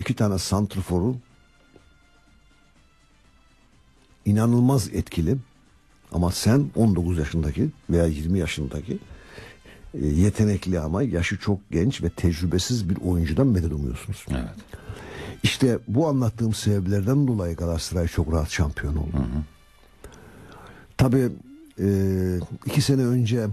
2 tane santrforu inanılmaz etkili, ama sen 19 yaşındaki veya 20 yaşındaki yetenekli ama yaşı çok genç ve tecrübesiz bir oyuncudan medet umuyorsunuz. Evet. İşte bu anlattığım sebeplerden dolayı Galatasaray çok rahat şampiyon oldu. Tabii 2 sene önce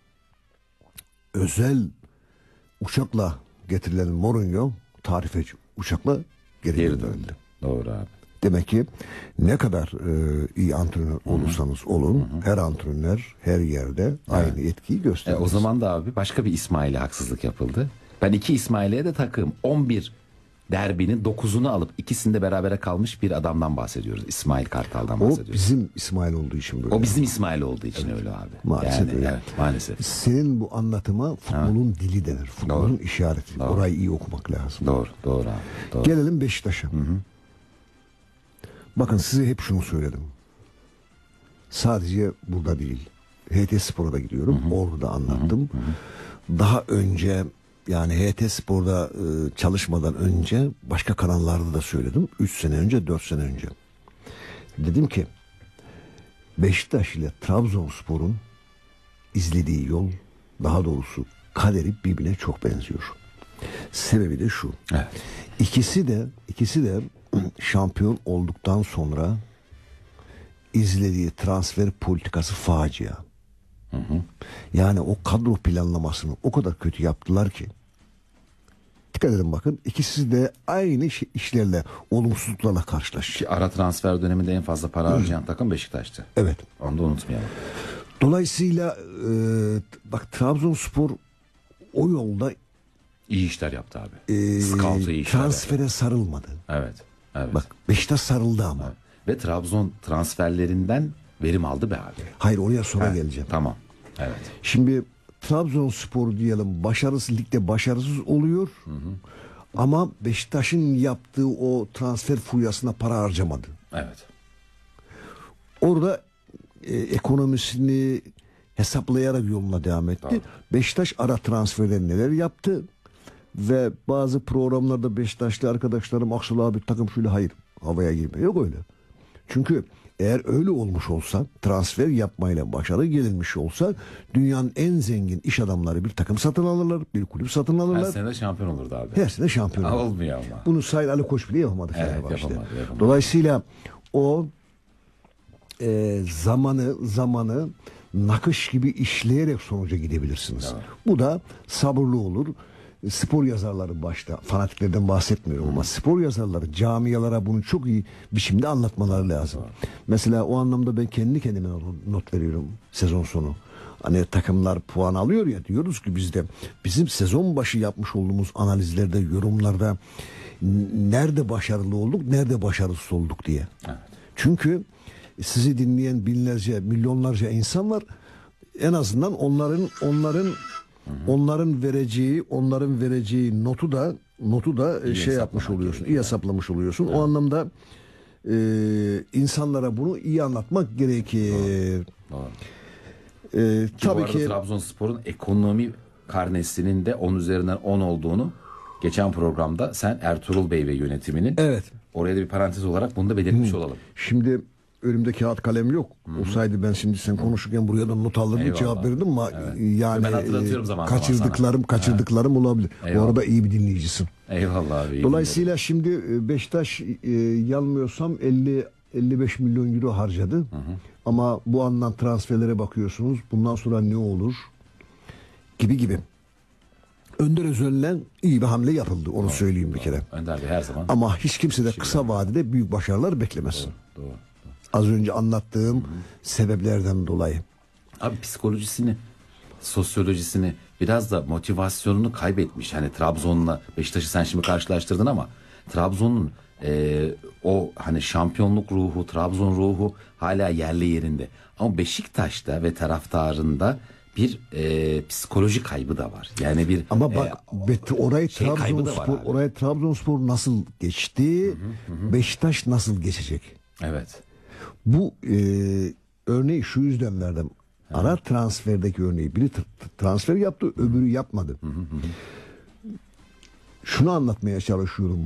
özel uçakla getirilen Mourinho tarife uçakla geri döndü. Doğru abi. Demek ki ne kadar iyi antrenör olursanız olun, her antrenör her yerde aynı etkiyi gösterir. O zaman da abi başka bir İsmail'e haksızlık yapıldı. Ben 2 İsmail'e de takığım. 11 derbinin 9'unu alıp ikisinde berabere kalmış bir adamdan bahsediyoruz. İsmail Kartal'dan bahsediyoruz. O bizim İsmail olduğu için böyle. O bizim İsmail olduğu için öyle abi. Maalesef yani, öyle. Evet, maalesef. Senin bu anlatıma futbolun dili denir. Futbolun işareti. Doğru. Orayı iyi okumak lazım. Doğru abi. Doğru. Gelelim Beşiktaş'a. Bakın size hep şunu söyledim. Sadece burada değil. HT Spor'a da gidiyorum. Orada da anlattım. Daha önce, yani HT Spor'da çalışmadan önce başka kanallarda da söyledim. 3 sene önce, 4 sene önce. Dedim ki Beşiktaş ile Trabzonspor'un izlediği yol, daha doğrusu kaderi birbirine çok benziyor. Sebebi de şu. Evet. İkisi de şampiyon olduktan sonra izlediği transfer politikası facia. Yani o kadro planlamasını o kadar kötü yaptılar ki. Dikkat edin bakın, ikisi de aynı işlerle, olumsuzluklarla karşılaştı. Ki ara transfer döneminde en fazla para harcayan takım Beşiktaş'tı. Evet. Onu da unutmayalım. Dolayısıyla bak, Trabzonspor o yolda İyi işler yaptı abi. Scout'a iyi işler transfere yaptı. sarılmadı. Evet. Bak, Beşiktaş sarıldı ama. Evet. Ve Trabzon transferlerinden verim aldı be abi. Hayır, oraya sonra geleceğim. Tamam. Evet. Şimdi Trabzonspor diyelim ligde başarısız oluyor. Ama Beşiktaş'ın yaptığı o transfer furyasına para harcamadı. Evet. Orada ekonomisini hesaplayarak yoluna devam etti. Doğru. Beşiktaş ara transferler neler yaptı? Ve bazı programlarda Beşiktaşlı arkadaşlarım, Aksel abi takım şöyle, hayır, havaya girme. Yok öyle. Çünkü eğer öyle olmuş olsa, transfer yapmayla başarı gelinmiş olsa, dünyanın en zengin iş adamları bir takım satın alırlar, bir kulüp satın alırlar. Her sene de şampiyon olurdu abi. Her sene şampiyon olur. Olmuyor ama. Bunu Sayın Ali Koç bile yapamadı. Evet, Fenerbahçe'de. yapamadı. Dolayısıyla o zamanı nakış gibi işleyerek sonuca gidebilirsiniz. Evet. Bu da sabırlı olur. Spor yazarları başta, fanatiklerden bahsetmiyorum ama spor yazarları camialara bunu çok iyi biçimde anlatmaları lazım. Mesela o anlamda ben kendi kendime not veriyorum sezon sonu. Hani takımlar puan alıyor ya, diyoruz ki biz de bizim sezon başı yapmış olduğumuz analizlerde, yorumlarda nerede başarılı olduk, nerede başarısız olduk diye. Evet. Çünkü sizi dinleyen binlerce, milyonlarca insan var. En azından onların vereceği notu da şey yapmış oluyorsun, iyi hesaplamış oluyorsun. Evet. O anlamda insanlara bunu iyi anlatmak gerekir. Doğru. Tabii ki Trabzonspor'un ekonomi karnesinin de 10 üzerinden 10 olduğunu geçen programda sen Ertuğrul Bey ve yönetiminin, evet, oraya da bir parantez olarak bunu da belirtmiş olalım. Şimdi önümde kağıt kalem yok. Olsaydı ben şimdi sen konuşurken buraya da not alırdım, Eyvallah. Cevap verirdim ama yani Ben hatırlatıyorum zaman kaçırdıklarım olabilir. Eyvallah. Bu arada iyi bir dinleyicisin. Eyvallah abi. Dolayısıyla şimdi Beşiktaş yanılmıyorsam 55 milyon euro harcadı. Ama bu andan transferlere bakıyorsunuz. Bundan sonra ne olur? Gibi. Önder Özel'le iyi bir hamle yapıldı. Onu söyleyeyim bir kere. Önder Bey her zaman. Ama hiç kimse de kısa vadede büyük başarılar beklemesin. Doğru. Az önce anlattığım sebeplerden dolayı. Abi psikolojisini, sosyolojisini, biraz da motivasyonunu kaybetmiş. Hani Trabzon'la Beşiktaş'ı sen şimdi karşılaştırdın ama Trabzon'un o hani şampiyonluk ruhu, Trabzon ruhu hala yerli yerinde. Ama Beşiktaş'ta ve taraftarında bir psikoloji kaybı da var. Yani bir ama bak orayı Trabzonspor nasıl geçti? Beşiktaş nasıl geçecek? Evet. Bu örneği şu yüzden verdim. Ara transferdeki örneği. Biri transfer yaptı, öbürü yapmadı. Şunu anlatmaya çalışıyorum.